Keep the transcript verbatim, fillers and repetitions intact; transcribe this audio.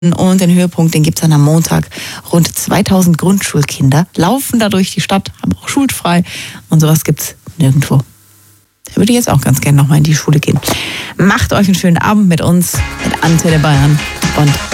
Und den Höhepunkt, den gibt es dann am Montag. Rund zweitausend Grundschulkinder laufen da durch die Stadt, haben auch schulfrei. Und sowas gibt's nirgendwo. Da würde ich jetzt auch ganz gerne nochmal in die Schule gehen. Macht euch einen schönen Abend mit uns, mit Antenne Bayern und